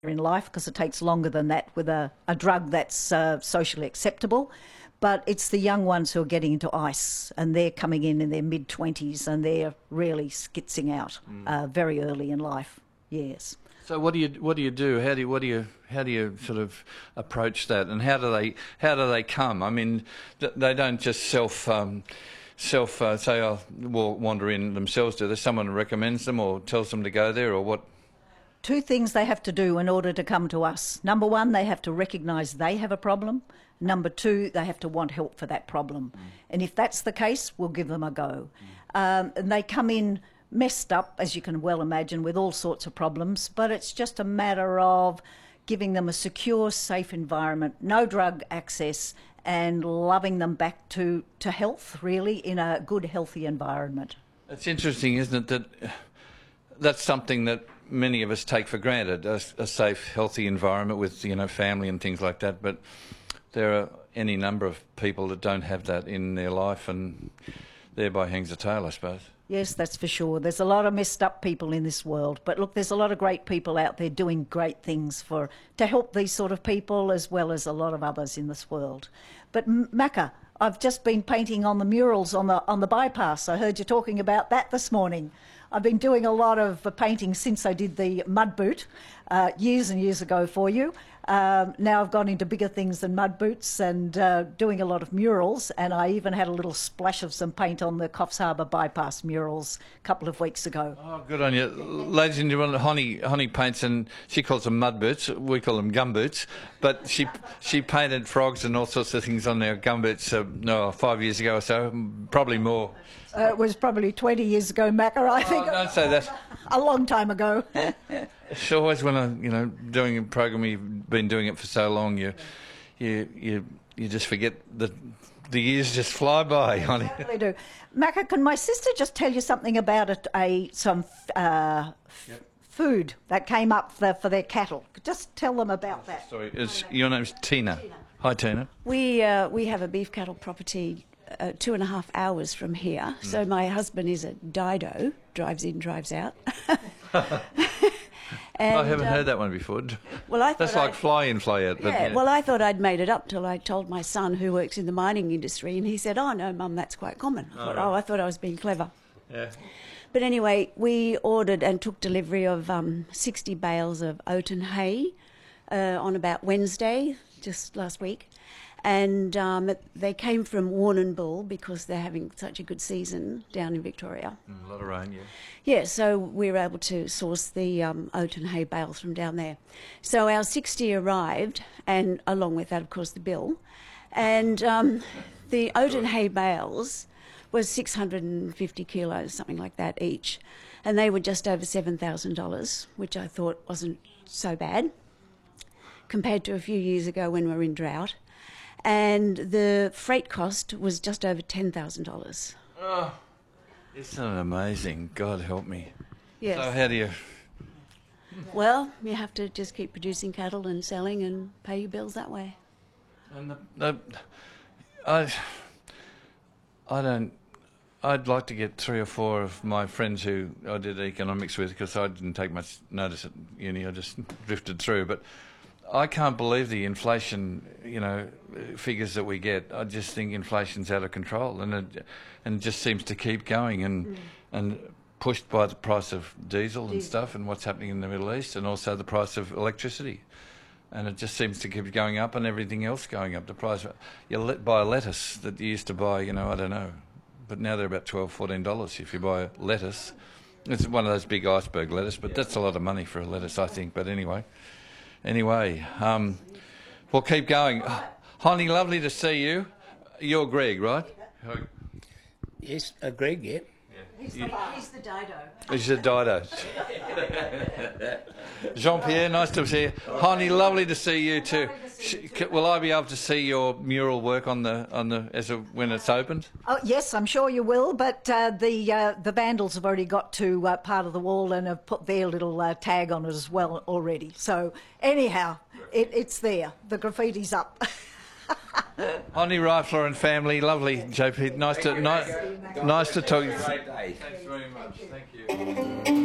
in life because it takes longer than that with a drug that's socially acceptable. But it's the young ones who are getting into ice, and they're coming in their mid-20s, and they're really skitzing out very early in life. Yes. So what do you do? How do you sort of approach that, and how do they come? I mean, they don't just say, "Oh, will wander in themselves." Do there someone who recommends them or tells them to go there, or what? Two things they have to do in order to come to us. Number one, they have to recognise they have a problem. Number two, they have to want help for that problem. And if that's the case, we'll give them a go. And they come in messed up, as you can well imagine, with all sorts of problems, but it's just a matter of giving them a secure, safe environment, no drug access, and loving them back to health, really, in a good, healthy environment. It's interesting, isn't it, that's something that many of us take for granted, a safe, healthy environment with, family and things like that, but there are any number of people that don't have that in their life, and thereby hangs a tale, I suppose. Yes, that's for sure. There's a lot of messed up people in this world, but look, there's a lot of great people out there doing great things to help these sort of people, as well as a lot of others in this world. But Macca, I've just been painting on the murals on the bypass. I heard you talking about that this morning. I've been doing a lot of painting since I did the mud boot years and years ago for you. Now I've gone into bigger things than mud boots and doing a lot of murals, and I even had a little splash of some paint on the Coffs Harbour bypass murals a couple of weeks ago. Oh, good on you. Ladies and gentlemen, Honey paints, and she calls them mud boots, we call them gum boots, but she painted frogs and all sorts of things on their gum boots 5 years ago or so, probably more. It was probably 20 years ago, Macca, I think. Oh, don't say that. A long time ago. It's always when doing a program, you've been doing it for so long, you just forget that the years just fly by, honey. They really do. Macca, can my sister just tell you something about some food that came up for their cattle? Just tell them about that. Sorry, your name's Tina. Hi, Tina. We have a beef cattle property 2.5 hours from here. So my husband is a Dido, drives in, drives out. And, I haven't heard that one before. Well, that's like fly in, fly out. Yeah, well, I thought I'd made it up till I told my son, who works in the mining industry, and he said, "Oh no, Mum, that's quite common." I thought I was being clever. Yeah. But anyway, we ordered and took delivery of 60 bales of oat and hay on about Wednesday, just last week. And they came from Warrnambool because they're having such a good season down in Victoria. A lot of rain, yeah. Yeah, so we were able to source the oat and hay bales from down there. So our 60 arrived, and along with that, of course, the bill. And the oat and hay bales was 650 kilos, something like that each. And they were just over $7,000, which I thought wasn't so bad compared to a few years ago when we were in drought. And the freight cost was just over $10,000. Oh, isn't that amazing? God help me. Yes. So how do you... Well, you have to just keep producing cattle and selling and pay your bills that way. And I'd like to get 3 or 4 of my friends who I did economics with, because I didn't take much notice at uni, I just drifted through, but I can't believe the inflation, figures that we get. I just think inflation's out of control, and it just seems to keep going, and pushed by the price of diesel and stuff, and what's happening in the Middle East, and also the price of electricity, and it just seems to keep going up, and everything else going up. The price you buy a lettuce that you used to buy, I don't know, but now they're about $12, $14 if you buy lettuce. It's one of those big iceberg lettuce, but that's a lot of money for a lettuce, I think. But anyway, we'll keep going. Honey, lovely to see you. You're Greg, right? Yes, Greg, yeah. He's the Dido. He's the Dido. Jean-Pierre, nice to see you. Honey, lovely to see you too. Will I be able to see your mural work when it's opened? Oh yes, I'm sure you will. But the vandals have already got to part of the wall and have put their little tag on it as well already. So anyhow, it's there. The graffiti's up. Honey Rifler and family, lovely, JP. Nice to talk. Great day. Thanks very much. Thank you.